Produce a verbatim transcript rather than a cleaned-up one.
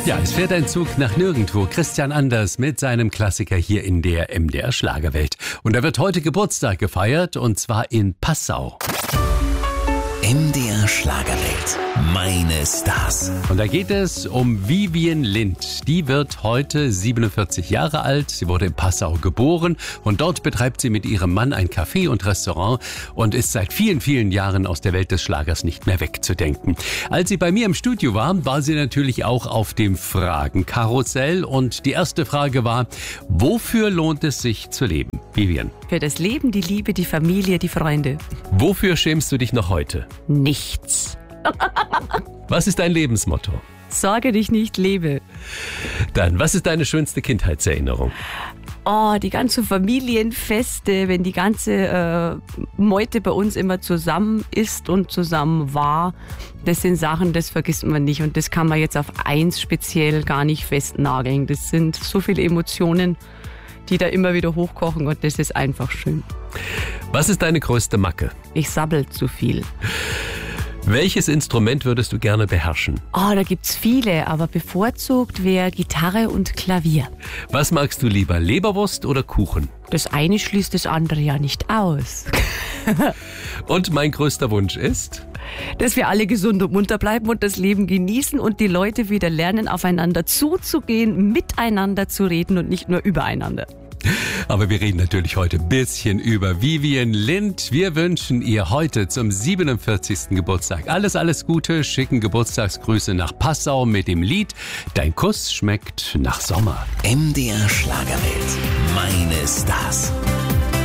Ja, es fährt ein Zug nach nirgendwo. Christian Anders mit seinem Klassiker hier in der M D R Schlagerwelt. Und er wird heute Geburtstag gefeiert, und zwar in Passau. M D R Schlagerwelt. Meine Stars. Und da geht es um Vivien Lind. Die wird heute siebenundvierzig Jahre alt. Sie wurde in Passau geboren und dort betreibt sie mit ihrem Mann ein Café und Restaurant und ist seit vielen, vielen Jahren aus der Welt des Schlagers nicht mehr wegzudenken. Als sie bei mir im Studio war, war sie natürlich auch auf dem Fragenkarussell. Und die erste Frage war, wofür lohnt es sich zu leben? Vivien. Für das Leben, die Liebe, die Familie, die Freunde. Wofür schämst du dich noch heute? Nichts. Was ist dein Lebensmotto? Sorge dich nicht, lebe. Dann, was ist deine schönste Kindheitserinnerung? Oh, die ganzen Familienfeste, wenn die ganze äh, Meute bei uns immer zusammen ist und zusammen war. Das sind Sachen, das vergisst man nicht. Und das kann man jetzt auf eins speziell gar nicht festnageln. Das sind so viele Emotionen, die da immer wieder hochkochen, und das ist einfach schön. Was ist deine größte Macke? Ich sabbel zu viel. Welches Instrument würdest du gerne beherrschen? Oh, da gibt's viele, aber bevorzugt wäre Gitarre und Klavier. Was magst du lieber, Leberwurst oder Kuchen? Das eine schließt das andere ja nicht aus. Und mein größter Wunsch ist? Dass wir alle gesund und munter bleiben und das Leben genießen und die Leute wieder lernen, aufeinander zuzugehen, miteinander zu reden und nicht nur übereinander. Aber wir reden natürlich heute ein bisschen über Vivien Lind. Wir wünschen ihr heute zum siebenundvierzigsten Geburtstag alles, alles Gute, schicken Geburtstagsgrüße nach Passau mit dem Lied Dein Kuss schmeckt nach Sommer. M D R Schlagerwelt. Meine Stars.